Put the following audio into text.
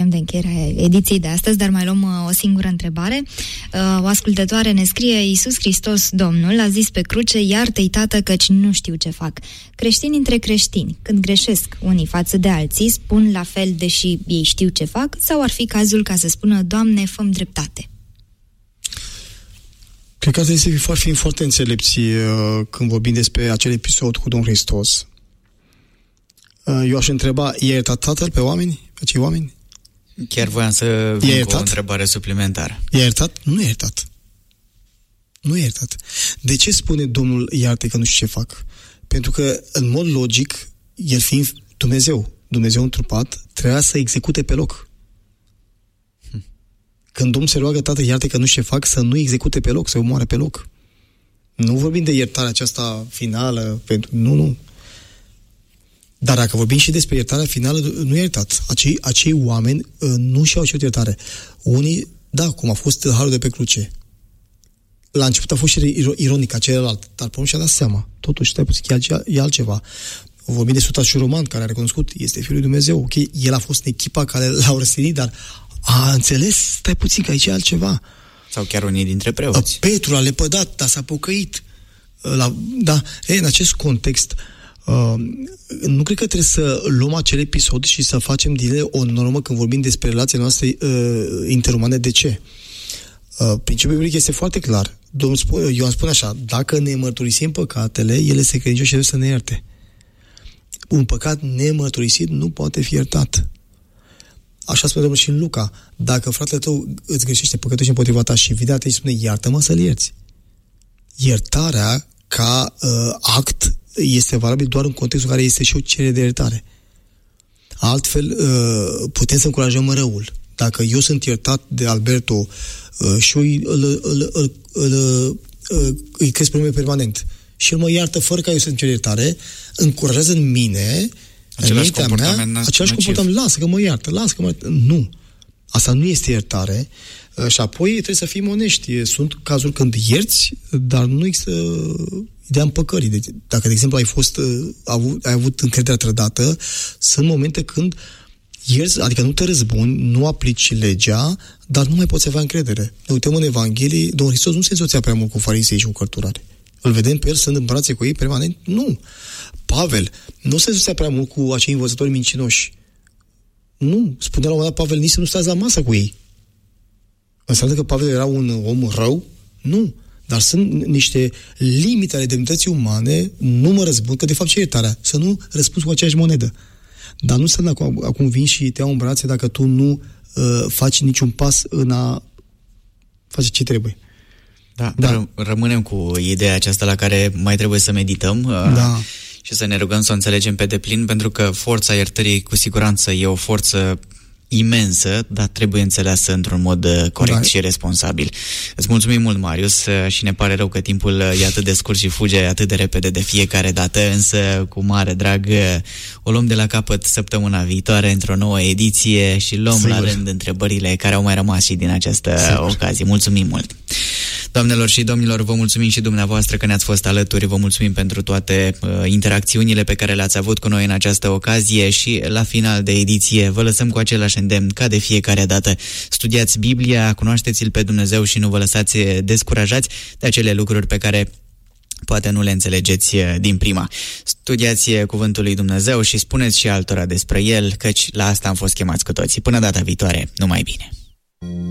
apropiem de încheierea ediției de astăzi, dar mai luăm o singură întrebare. O ascultătoare ne scrie: Iisus Hristos, Domnul, a zis pe cruce: iartă-i, Tată, căci nu știu ce fac. Creștini între creștini, când greșesc unii față de alții, spun la fel deși ei știu ce fac, sau ar fi cazul ca să spună: Doamne, fă-mi dreptate? Cred că trebuie să fim foarte înțelepți când vorbim despre acel episod cu Domnul Hristos. Eu aș întreba: i-a iertat Tatăl pe oameni? Pe cei oameni? Chiar voiam să vin cu o întrebare suplimentară. I-a iertat? Nu i-a iertat. Nu i-a iertat. De ce spune Domnul: iartă că nu știu ce fac? Pentru că, în mod logic, el fiind Dumnezeu întrupat, trebuia să execute pe loc. Când Domnul se roagă: Tată, iartă că nu știu ce fac, să nu execute pe loc, să omoare pe loc. Nu vorbim de iertarea aceasta finală, nu. Dar dacă vorbim și despre iertarea finală, nu i-a iertat. Acei oameni nu și-au cerut iertare. Unii, da, cum a fost harul de pe cruce. La început a fost și ironic ca celălalt, dar pe și-a dat seama. Totuși, stai puțin, e altceva. Vorbim de Sutașul Roman, care a recunoscut: este Fiul lui Dumnezeu. Ok, el a fost în echipa care l-au răstignit, dar a înțeles, stai puțin, că aici e altceva. Sau chiar unii dintre preoți. Petru a lepădat, dar s-a pocăit. În acest context, nu cred că trebuie să luăm acel episod și să facem din ele o normă când vorbim despre relațiile noastre interumane. De ce? Principiul biblic este foarte clar. Ioan spune așa: dacă ne mărturisim păcatele, ele se credincioși și trebuie să ne ierte. Un păcat nemărturisit nu poate fi iertat. Așa spune Domnul și în Luca: dacă fratele tău îți greșește păcătoși împotriva ta și vine și spune: iartă-mă, să-l ierți. Iertarea ca act este valabil doar în contextul în care este și o cerere de iertare. Altfel, putem să încurajăm răul. Dacă eu sunt iertat de Alberto și eu îi cresc probleme permanent și el mă iartă fără ca eu să-mi cer iertare, încurajează în mine, același comportament, lasă că mă iartă, Nu. Asta nu este iertare. Și apoi trebuie să fim onești. Sunt cazuri când ierți, dar nu există ideea împăcării. Deci, dacă, de exemplu, ai avut încrederea trădată, sunt momente când ierți, adică nu te răzbuni, nu aplici legea, dar nu mai poți avea încredere. Ne uităm în Evanghelie, Domnul Hristos nu se însoțea prea mult cu farisei și cu cărturari. Îl vedem pe el stând în brațe cu ei permanent? Nu. Pavel nu se însoțea prea mult cu acei învățători mincinoși. Nu. Spunea la un moment dat Pavel: nici să nu stați la masă cu ei. Înseamnă că Pavel era un om rău? Nu. Dar sunt niște limite ale demnității umane. Nu mă răzbun, că de fapt ce e iertarea? Să nu răspunzi cu aceeași monedă. Dar nu înseamnă că acum vin și te iau în brațe dacă tu nu faci niciun pas în a face ce trebuie. Da. Rămânem cu ideea aceasta la care mai trebuie să medităm și să ne rugăm să o înțelegem pe deplin, pentru că forța iertării cu siguranță e o forță imensă, dar trebuie înțeleasă într-un mod corect și responsabil. Îți mulțumim mult, Marius, și ne pare rău că timpul e atât de scurt și fuge atât de repede de fiecare dată, însă cu mare drag o luăm de la capăt săptămâna viitoare într-o nouă ediție și luăm la rând întrebările care au mai rămas și din această ocazie. Mulțumim mult! Doamnelor și domnilor, vă mulțumim și dumneavoastră că ne-ați fost alături, vă mulțumim pentru toate interacțiunile pe care le-ați avut cu noi în această ocazie și la final de ediție vă lăsăm cu același îndemn ca de fiecare dată. Studiați Biblia, cunoașteți-L pe Dumnezeu și nu vă lăsați descurajați de acele lucruri pe care poate nu le înțelegeți din prima. Studiați Cuvântul lui Dumnezeu și spuneți și altora despre El, căci la asta am fost chemați cu toții. Până data viitoare, numai bine!